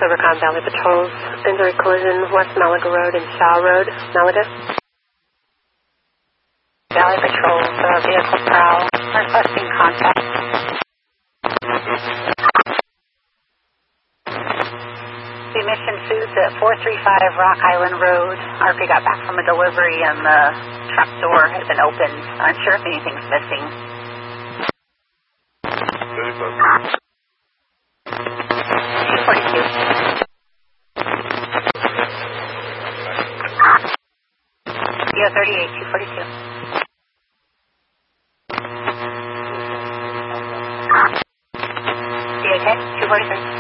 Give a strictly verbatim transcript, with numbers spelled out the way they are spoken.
Silvercon Valley Patrols. Injury collision, West Malaga Road and Shaw Road, Malaga. Valley Patrols, uh, vehicle prowl, requesting contact. The Mission Foods at four three five Rock Island Road. R P got back from a delivery and the truck door has been opened. Unsure if anything's missing. two forty-two. Yeah, thirty-eight, two forty-two. You okay? two forty-three.